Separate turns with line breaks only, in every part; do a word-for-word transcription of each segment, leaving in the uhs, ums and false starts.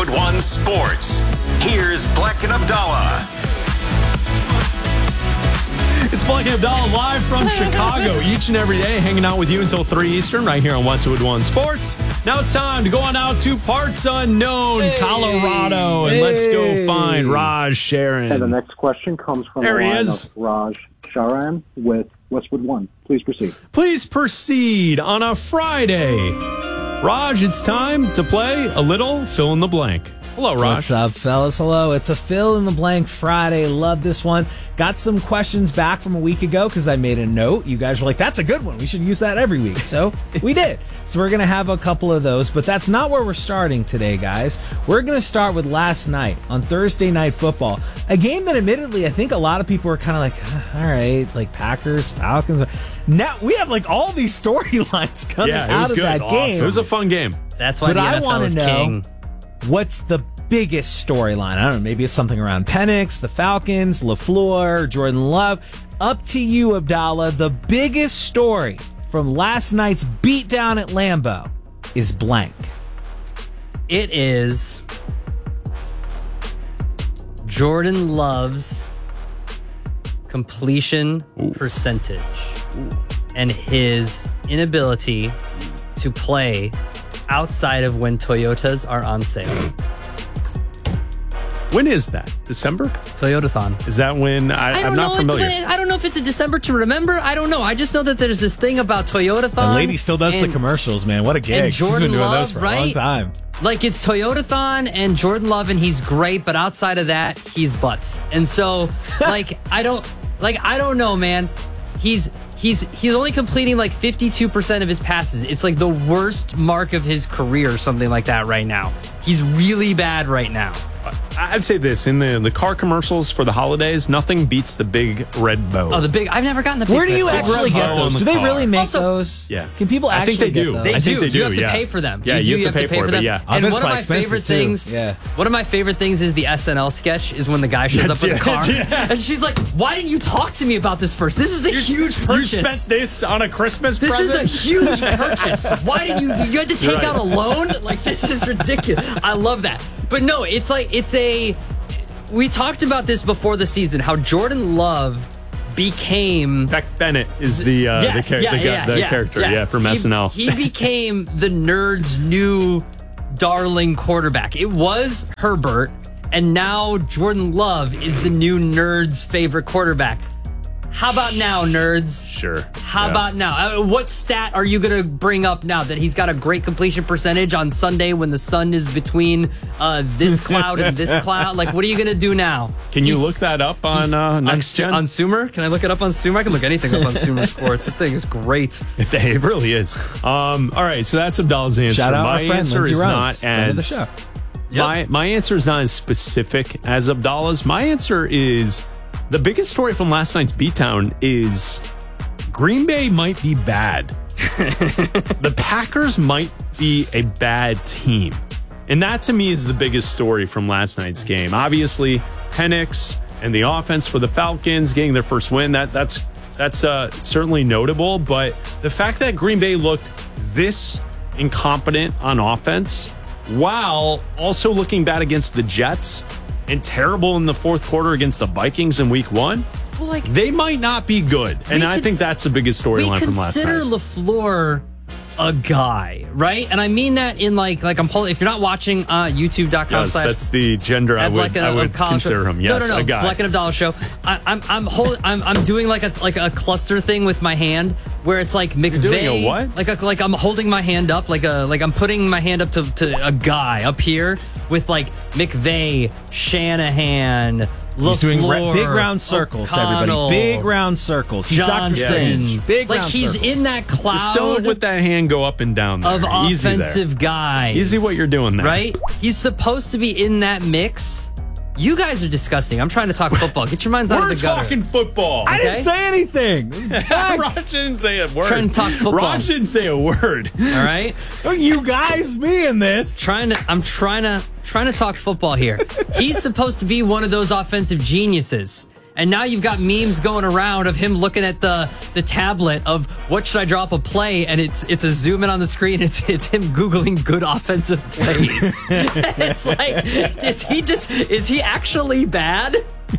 Westwood One Sports. Here's Black and Abdallah.
It's Black and Abdallah live from Chicago each and every day, hanging out with you until three Eastern right here on Westwood One Sports. Now it's time to go on out to parts unknown, hey, Colorado, and hey. let's go find Raj Sharon.
And the next question comes from
there
the line
he is.
of Raj Sharan with Westwood One. Please proceed.
Please proceed on a Friday. Raj, it's time to play a little fill in the blank. Hello, Raj.
What's up, fellas? Hello. It's a fill in the blank Friday. Love this one. Got some questions back from a week ago because I made a note. You guys were like, that's a good one. We should use that every week. So we did. So we're going to have a couple of those, but that's not where we're starting today, guys. We're going to start with last night on Thursday Night Football. A game that admittedly, I think a lot of people were kind of like, ah, all right, like Packers, Falcons. Now we have like all these storylines coming
yeah,
out of
good.
that
Awesome.
game.
It was a fun game.
That's why
but
the
I
N F L
want
is
to know,
king.
what's the biggest storyline? I don't know. Maybe it's something around Penix, the Falcons, LaFleur, Jordan Love. Up to you, Abdallah. The biggest story from last night's beatdown at Lambeau is blank.
It is Jordan Love's completion Ooh. percentage Ooh. and his inability to play outside of when Toyotas are on sale.
When is that? December?
Toyotathon.
Is that when? I,
I don't
I'm not
know.
familiar.
It's when, I don't know if it's a December to remember. I don't know. I just know that there's this thing about Toyotathon.
The lady still does
and,
the commercials, man. What a gig.
and Jordan
She's been doing
Love,
those for
right?
a long time.
Like, it's Toyotathon and Jordan Love, and he's great, but outside of that, he's butts. And so, like, I don't, like, I don't know, man. He's he's he's only completing like fifty-two percent of his passes. It's like the worst mark of his career or something like that right now. He's really bad right now.
I'd say this, in the the car commercials for the holidays, nothing beats the big red bow.
Oh, the big, I've never gotten the big
Where do you
red
actually
bow
get
on
those?
the
Do they
car.
really make
Also,
those?
Yeah.
Can people
I
actually
think they
get
do.
those?
They
I
do.
think they do,
You have to
yeah.
pay for them.
Yeah,
you, do.
you
you have to pay for
it,
them.
yeah.
I
And
bet
one
it's
of my
expensive,
favorite
too.
things,
Yeah.
one of my favorite things is the S N L sketch is when the guy shows up with a car
yeah.
and she's like, "Why didn't you talk to me about this first? This is a huge purchase.
You spent this on a Christmas
This
present?
is a huge purchase. Why did you? You had to take
Right.
out a loan? Like, this is ridiculous. I love that. But no, it's like it's a. We talked about this before the season. How Jordan Love became
Beck Bennett is the uh,
yes,
the, char-
yeah,
the, guy-
yeah,
the
yeah,
character,
yeah,
yeah, from
he,
S N L.
He became the nerd's new darling quarterback. It was Herbert, and now Jordan Love is the new nerd's favorite quarterback. How about now, nerds?
Sure.
How
yeah.
about now? Uh, what stat are you going to bring up now that he's got a great completion percentage on Sunday when the sun is between uh, this cloud and this cloud? Like, what are you going to do now?
Can you
He's-
look that up on uh, Next
on,
Gen?
on Sumer? Can I look it up on Sumer? I can look anything up on Sumer Sports. The thing is great.
It really is. Um, all right, so that's Abdallah's answer.
Shout out
my
our friend,
answer
Lindsey
is
Rhodes,
not
friend of the
as
show.
my my answer is not as specific as Abdallah's. My answer is the biggest story from last night's beatdown is Green Bay might be bad. The Packers might be a bad team. And that to me is the biggest story from last night's game. Obviously, Penix and the offense for the Falcons getting their first win, that that's that's uh, certainly notable. But the fact that Green Bay looked this incompetent on offense while also looking bad against the Jets and terrible in the fourth quarter against the Vikings in week one,
Well, like,
they might not be good. And
We
I
cons-
think that's the biggest storyline from last night.
We consider LaFleur a guy, right? And I mean that in like, like I'm holding, if you're not watching uh, youtube.com
Yes,
slash
that's the gender I
at
would,
Black and-
I would
of college
consider
show.
him. Yes,
no, no, no.
a guy.
Black and Abdallah show. I, I'm I'm hold, I'm I'm doing like a like a cluster thing with my hand where it's like McVay.
doing a what?
Like a, like I'm holding my hand up like a like I'm putting my hand up to, to a guy up here with like McVay, Shanahan.
He's doing ra-
LaFleur,
big round circles,
O'Connell,
everybody. Big round circles. He's Doctor
Johnson.
Strange. Big
like
round
he's
circles.
in that cloud.
Just don't let that hand go up and down there.
of
Easy there.
offensive guys.
Easy what you're doing there.
Right? He's supposed to be in that mix. You guys are disgusting. I'm trying to talk football. Get your minds out
We're
of the gutter.
talking football.
I
Okay.
didn't say anything.
Raj didn't say a word.
Trying to talk football.
Raj didn't say a word.
All right?
You guys, me in this.
Trying to I'm trying to trying to talk football here. He's supposed to be one of those offensive geniuses. And now you've got memes going around of him looking at the the tablet of what should I drop a play, and it's it's a zoom in on the screen. It's it's him googling good offensive plays. It's like, is he just is he actually bad?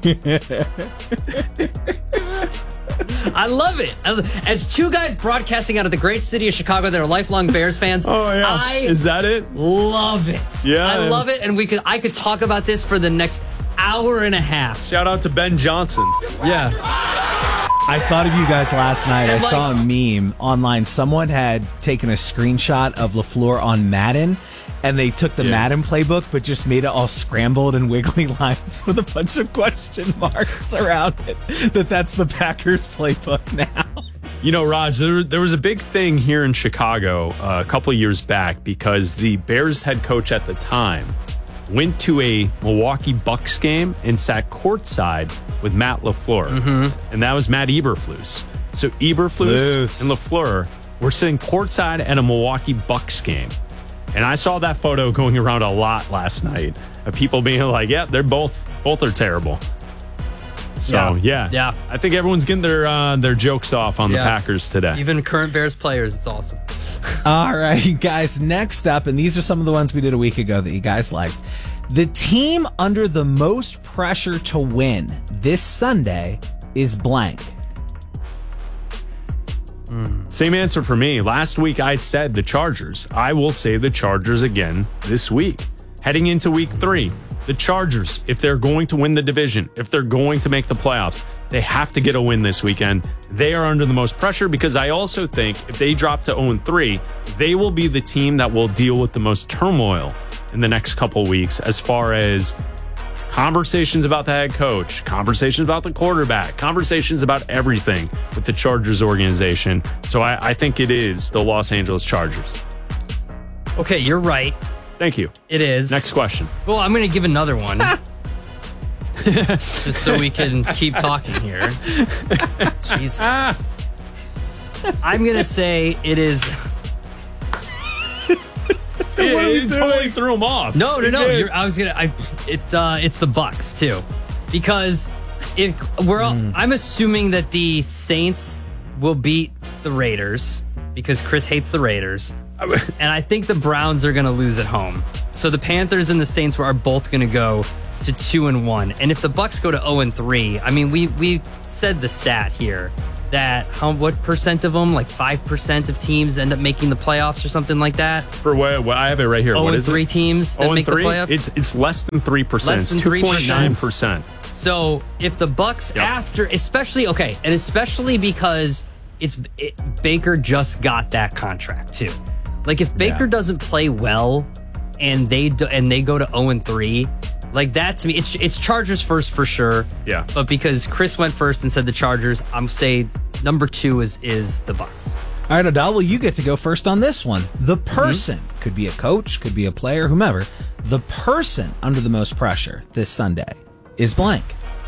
I love it. As two guys broadcasting out of the great city of Chicago that are lifelong Bears fans,
Oh yeah,
I
is that it?
love it.
Yeah.
I love it, and we could I could talk about this for the next hour and a half.
Shout out to Ben Johnson.
Yeah.
I thought of you guys last night. I
And, like-
saw a meme online. Someone had taken a screenshot of LaFleur on Madden, and they took the
Yeah.
Madden playbook, but just made it all scrambled and wiggly lines with a bunch of question marks around it. That that's the Packers playbook now.
You know, Raj, there, there was a big thing here in Chicago uh, a couple of years back because the Bears head coach at the time went to a Milwaukee Bucks game and sat courtside with Matt LaFleur. Mm-hmm. And that was Matt Eberflus. So Eberflus
Loose.
and LaFleur were sitting courtside at a Milwaukee Bucks game. And I saw that photo going around a lot last night of people being like, yeah, they're both, both are terrible. So,
Yeah.
yeah.
Yeah.
I think everyone's getting their uh, their jokes off on
Yeah.
the Packers today.
Even current Bears players, it's awesome.
All right, guys, next up, and these are some of the ones we did a week ago that you guys liked. The team under the most pressure to win this Sunday is blank.
Same answer for me. Last week I said the Chargers. I will say the Chargers again this week. Heading into week three, the Chargers, if they're going to win the division, if they're going to make the playoffs, they have to get a win this weekend. They are under the most pressure because I also think if they drop to oh and three, they will be the team that will deal with the most turmoil in the next couple weeks as far as conversations about the head coach, conversations about the quarterback, conversations about everything with the Chargers organization. So I, I think it is the Los Angeles Chargers.
Okay, you're right.
Thank you.
It is.
Next question.
Well, I'm going to give another one. Just so we can keep talking here. Jesus. I'm going to say it is.
Yeah, it totally threw him off.
No, no, no.
It did.
You're, I was gonna. I it. Uh, it's the Bucks too, because if we're. all I'm assuming that the Saints will beat the Raiders because Chris hates the Raiders, and I think the Browns are gonna lose at home. So the Panthers and the Saints are both gonna go to two and one. And if the Bucks go to zero and three, I mean, we we said the stat here that how what percent of them, like five percent of teams end up making the playoffs or something like that.
For what? what I have it right here.
Oh,
What
and
is
three
it?
teams that
oh, and
make
three?
the playoffs.
It's it's less than three percent.
Less than
It's two point nine percent.
So if the Bucks
Yep.
after, especially okay, and especially because it's it, Baker just got that contract too. Like if Baker
Yeah.
doesn't play well, and they do, and they go to zero and three, like that to me, it's it's Chargers first for sure.
Yeah.
But because Chris went first and said the Chargers, I'm say number two is is the Bucks.
All right, Adal, well, you get to go first on this one. The person, could be a coach, could be a player, whomever, the person under the most pressure this Sunday is blank.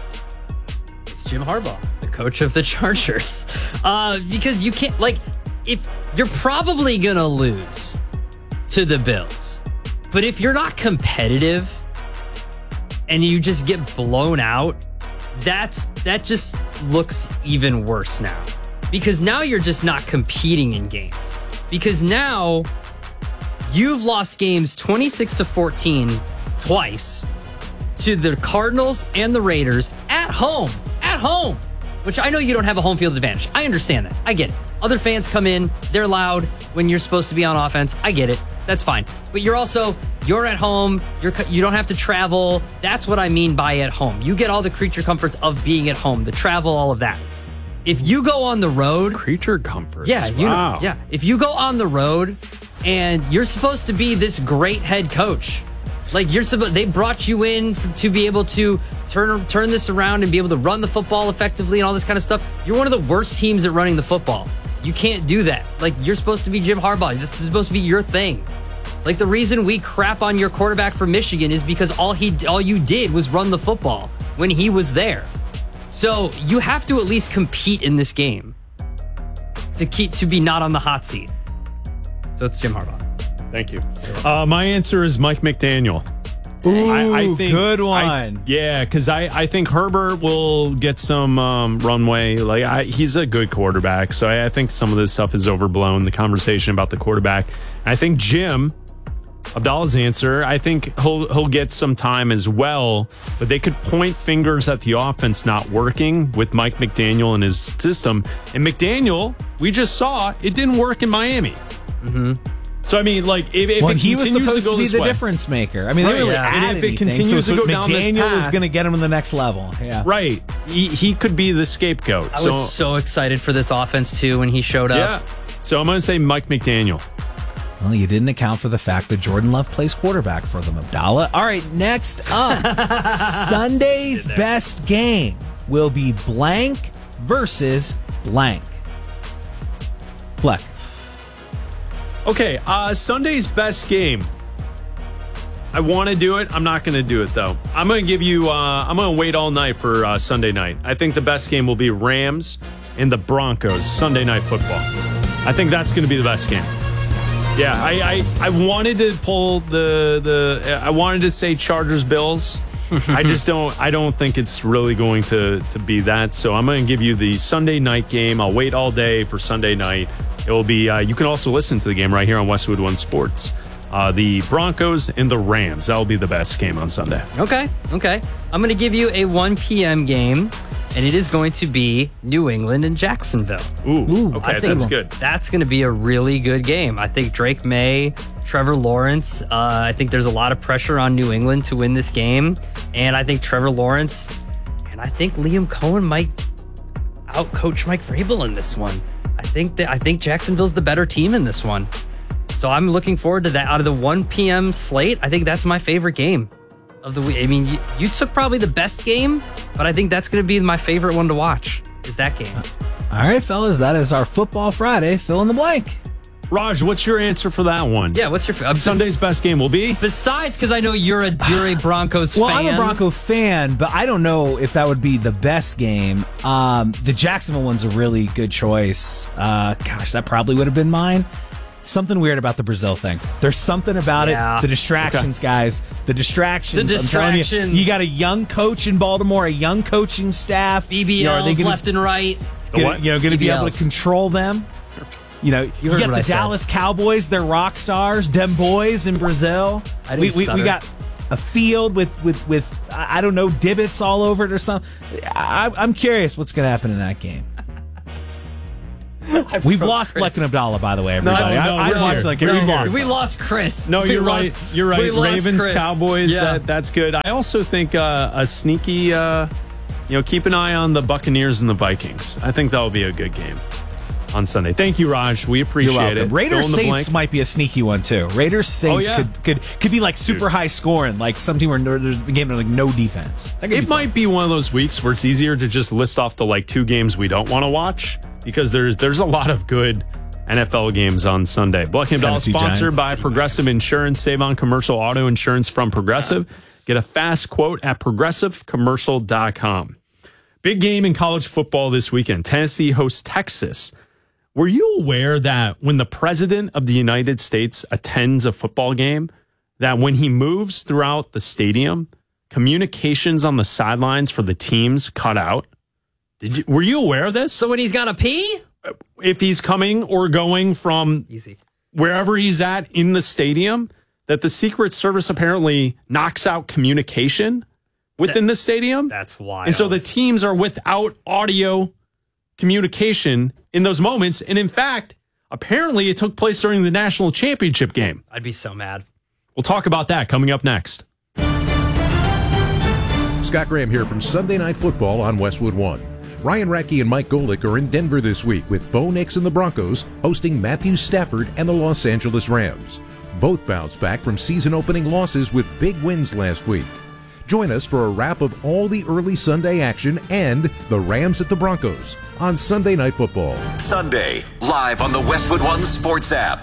It's Jim Harbaugh, the coach of the Chargers. Uh, because you can't, like, if you're probably going to lose to the Bills, but if you're not competitive and you just get blown out, that's that just looks even worse now. Because now you're just not competing in games. Because now you've lost games twenty-six to fourteen twice to the Cardinals and the Raiders at home. At home. Which I know you don't have a home field advantage. I understand that. I get it. Other fans come in, they're loud when you're supposed to be on offense. I get it. That's fine. But you're also, you're at home. You're, you don't have to travel. That's what I mean by at home. You get all the creature comforts of being at home, the travel, all of that. If you go on the road,
Creature comforts.
yeah, you
wow.
know, yeah. If you go on the road and you're supposed to be this great head coach, like you're supposed, they brought you in f- to be able to turn turn this around and be able to run the football effectively and all this kind of stuff. You're one of the worst teams at running the football. You can't do that. Like you're supposed to be Jim Harbaugh. This is supposed to be your thing. Like the reason we crap on your quarterback from Michigan is because all he all you did was run the football when he was there. So you have to at least compete in this game to keep to be not on the hot seat. So it's Jim Harbaugh.
Thank you. Uh, my answer is Mike McDaniel.
Ooh,
I, I think,
good one.
I, yeah, because I, I think Herbert will get some um, runway. Like I, he's a good quarterback, so I, I think some of this stuff is overblown. The conversation about the quarterback. I think Jim, Abdallah's answer, I think he'll he'll get some time as well. But they could point fingers at the offense not working with Mike McDaniel and his system. And McDaniel, we just saw it didn't work in Miami. Mm-hmm. So, I mean, like, if, if
well,
it
he was
continues
supposed
to go
to be
this
the
way,
difference maker. I mean,
Right,
they really
yeah.
add
And if it
anything,
continues
so
to go down this
McDaniel
path-
is going to get him to the next level. Yeah,
right? He, he could be the scapegoat.
I
so,
was so excited for this offense, too, when he showed up.
yeah. So I'm going to say Mike McDaniel.
Well, you didn't account for the fact that Jordan Love plays quarterback for them, Abdallah. All right, next up, Sunday's best game will be blank versus blank. Black.
Okay, uh, Sunday's best game. I want to do it. I'm not going to do it, though. I'm going to give you, uh, I'm going to wait all night for uh, Sunday night. I think the best game will be Rams and the Broncos, Sunday Night Football. I think that's going to be the best game. Yeah, I, I, I wanted to pull the, the, I wanted to say Chargers Bills. I just don't, I don't think it's really going to, to be that. So I'm going to give you the Sunday night game. I'll wait all day for Sunday night. It will be, uh, you can also listen to the game right here on Westwood One Sports. Uh, the Broncos and the Rams. That will be the best game on Sunday.
Okay, okay. I'm going to give you a one p.m. game, and it is going to be New England and Jacksonville.
Ooh,
Ooh,
okay,
I think
that's good.
That's going to be a really good game. I think Drake May, Trevor Lawrence, uh, I think there's a lot of pressure on New England to win this game. And I think Trevor Lawrence, and I think Liam Cohen might outcoach Mike Vrabel in this one. I think that I think Jacksonville's the better team in this one. So I'm looking forward to that. Out of the one p.m. slate, I think that's my favorite game of the week. I mean, you, you took probably the best game, but I think that's going to be my favorite one to watch, is that game.
All right, fellas, that is our Football Friday. Fill in the blank.
Raj, what's your answer for that one?
Yeah, what's your... Uh,
Sunday's best game will be?
Besides, because I know you're a you're a Broncos
Well,
fan.
I'm a Bronco fan, but I don't know if that would be the best game. Um, the Jacksonville one's a really good choice. Uh, gosh, that probably would have been mine. Something weird about the Brazil thing. There's something about
Yeah.
it. The distractions,
Okay.
guys. The distractions.
The
I'm telling
distractions.
You, you got a young coach in Baltimore, a young coaching staff.
B B Ls
You know, are they gonna,
left and right.
gonna,
what?
you know, going to be able to
B B Ls.
control them? You know, you,
heard
got
what
the
I said.
Dallas Cowboys. They're rock stars. Dem boys in Brazil.
I
we,
didn't
we, we
stutter.
got a field with, with, with I I don't know, divots all over it or something. I, I'm curious what's going to happen in that game. We've lost
Chris.
Black and Abdallah, by the way, everybody.
no,
I, I
we're
watched
here.
like
We're
we've
here.
lost.
We
them.
lost Chris.
No,
We
you're
lost-
right. You're
we
right.
lost
Ravens,
Chris.
Cowboys.
Yeah.
That that's good. I also think uh, a sneaky. Uh, you know, keep an eye on the Buccaneers and the Vikings. I think that will be a good game on Sunday. Thank you, Raj. We appreciate
You're welcome.
it.
Raiders
Fill in the
Saints
blank.
might be a sneaky one too. Raiders Saints
Oh, yeah.
could could could be like super high scoring, like some team where no- there's a game with like no defense. That could
It
be fun.
might be one of those weeks where it's easier to just list off the like two games we don't want to watch because there's there's a lot of good N F L games on Sunday. Black and Abdallah
Tennessee
sponsored
Giants.
by Progressive Insurance. Save on commercial auto insurance from Progressive. Get a fast quote at progressive commercial dot com. Big game in college football this weekend. Tennessee hosts Texas. Were you aware that when the president of the United States attends a football game, that when he moves throughout the stadium, communications on the sidelines for the teams cut out? Did you, were you aware of this?
So when he's got to pee?
If he's coming or going from
Easy.
wherever he's at in the stadium, that the Secret Service apparently knocks out communication within the stadium.
That's wild.
And so the teams are without audio communication in those moments. And in fact, apparently it took place during the national championship game.
I'd be so mad.
We'll talk about that coming up next.
Scott Graham here from Sunday Night Football on Westwood One. Ryan Radke and Mike Golick are in Denver this week with Bo Nix and the Broncos hosting Matthew Stafford and the Los Angeles Rams. Both bounced back from season-opening losses with big wins last week. Join us for a wrap of all the early Sunday action and the Rams at the Broncos on Sunday Night Football.
Sunday, live on the Westwood One Sports app.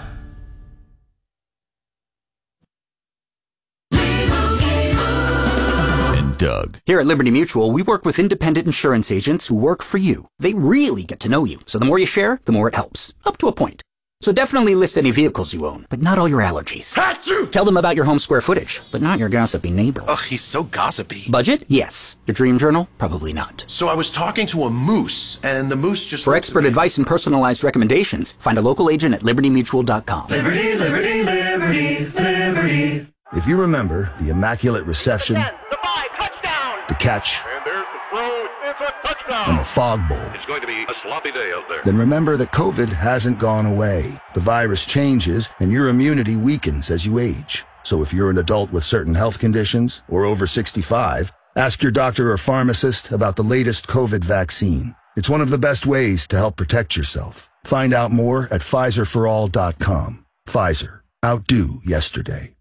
And Doug.
Here at Liberty Mutual, we work with independent insurance agents who work for you. They really get to know you, so the more you share, the more it helps. Up to a point. So definitely list any vehicles you own, but not all your allergies. Achoo! Tell them about your home square footage, but not your gossipy neighbor.
Ugh, he's so gossipy.
Budget? Yes. Your dream journal? Probably not.
So I was talking to a moose, and the moose just...
For expert advice and personalized recommendations, find a local agent at liberty mutual dot com.
Liberty, liberty, liberty, liberty.
If you remember the immaculate reception,
the five, touchdown.
the catch,
And there's the throw. It's a touchdown.
and the fog bowl,
It's going to be a sloppy day out there.
then remember that COVID hasn't gone away. The virus changes, and your immunity weakens as you age. So if you're an adult with certain health conditions or over sixty-five, ask your doctor or pharmacist about the latest COVID vaccine. It's one of the best ways to help protect yourself. Find out more at Pfizer for all dot com. Pfizer. Outdo yesterday.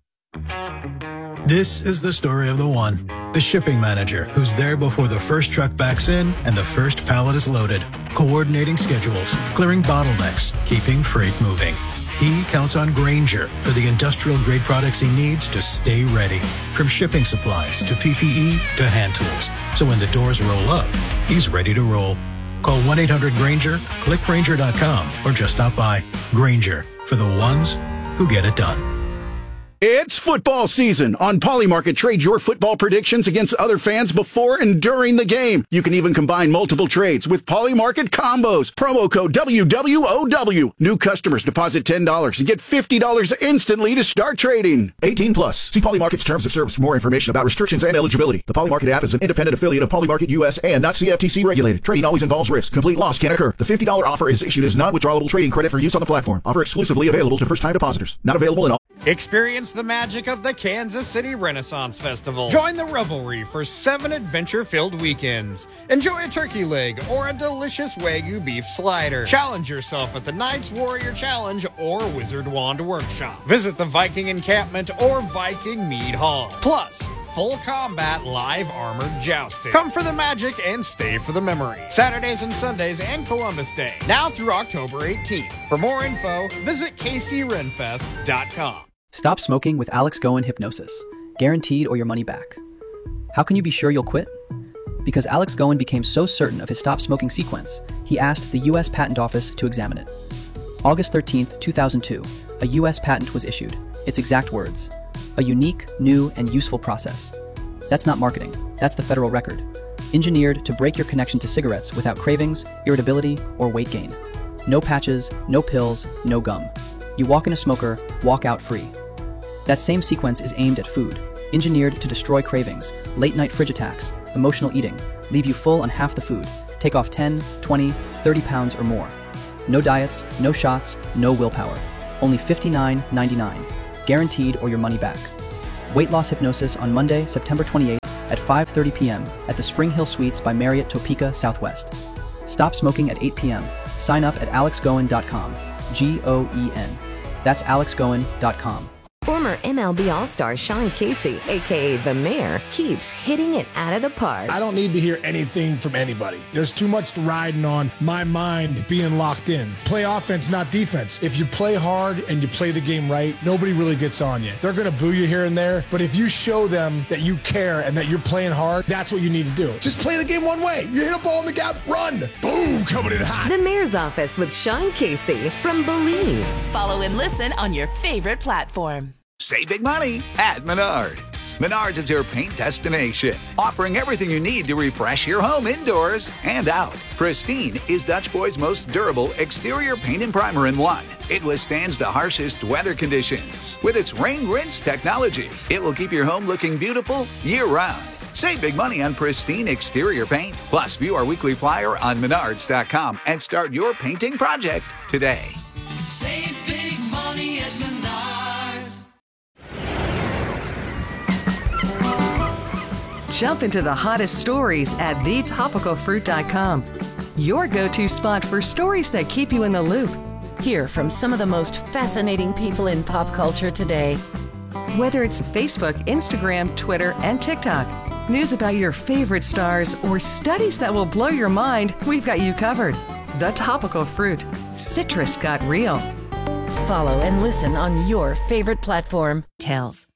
This is the story of the one, the shipping manager who's there before the first truck backs in and the first pallet is loaded, coordinating schedules, clearing bottlenecks, keeping freight moving. He counts on Grainger for the industrial-grade products he needs to stay ready, from shipping supplies to P P E to hand tools. So when the doors roll up, he's ready to roll. Call one eight hundred Grainger, click Grainger dot com, or just stop by. Grainger, for the ones who get it done.
It's football season. On Polymarket, trade your football predictions against other fans before and during the game. You can even combine multiple trades with Polymarket combos. Promo code W W O W. New customers deposit ten dollars and get fifty dollars instantly to start trading. eighteen plus. See Polymarket's terms of service for more information about restrictions and eligibility. The Polymarket app is an independent affiliate of Polymarket U S and not C F T C regulated. Trading always involves risk. Complete loss can occur. The fifty dollars offer is issued as non-withdrawable trading credit for use on the platform. Offer exclusively available to first-time depositors. Not available in all.
Experience the magic of the Kansas City Renaissance Festival. Join the revelry for seven adventure-filled weekends. Enjoy a turkey leg or a delicious Wagyu beef slider. Challenge yourself at the Knights Warrior Challenge or Wizard Wand Workshop. Visit the Viking Encampment or Viking Mead Hall. Plus, full combat live armored jousting. Come for the magic and stay for the memory. Saturdays and Sundays and Columbus Day. Now through October eighteenth. For more info, visit K C Renfest dot com.
Stop smoking with Alex Goen Hypnosis. Guaranteed or your money back. How can you be sure you'll quit? Because Alex Goen became so certain of his stop smoking sequence, he asked the U S Patent Office to examine it. August thirteenth, two thousand two, a U S patent was issued. Its exact words: a unique, new, and useful process. That's not marketing. That's the federal record. Engineered to break your connection to cigarettes without cravings, irritability, or weight gain. No patches, no pills, no gum. You walk in a smoker, walk out free. That same sequence is aimed at food, engineered to destroy cravings, late-night fridge attacks, emotional eating, leave you full on half the food, take off ten, twenty, thirty pounds or more. No diets, no shots, no willpower. Only fifty-nine ninety-nine. Guaranteed or your money back. Weight loss hypnosis on Monday, September twenty-eighth at five thirty p.m. at the Spring Hill Suites by Marriott Topeka Southwest. Stop smoking at eight p.m. Sign up at alex goen dot com. G O E N. That's alex goen dot com.
Former M L B All-Star Sean Casey, a k a. The Mayor, keeps hitting it out of the park.
I don't need to hear anything from anybody. There's too much riding on my mind being locked in. Play offense, not defense. If you play hard and you play the game right, nobody really gets on you. They're going to boo you here and there, but if you show them that you care and that you're playing hard, that's what you need to do. Just play the game one way. You hit a ball in the gap, run. Boom, coming in hot.
The Mayor's Office with Sean Casey from Believe.
Follow and listen on your favorite platform.
Save big money at Menards. Menards is your paint destination, offering everything you need to refresh your home indoors and out. Pristine is Dutch Boy's most durable exterior paint and primer in one. It withstands the harshest weather conditions. With its rain rinse technology, it will keep your home looking beautiful year-round. Save big money on pristine exterior paint. Plus, view our weekly flyer on menards dot com and start your painting project today.
Save big money at Menards.
Jump into the hottest stories at the topical fruit dot com. Your go-to spot for stories that keep you in the loop.
Hear from some of the most fascinating people in pop culture today.
Whether it's Facebook, Instagram, Twitter, and TikTok, news about your favorite stars, or studies that will blow your mind, we've got you covered. The Topical Fruit. Citrus got real.
Follow and listen on your favorite platform.
Tales.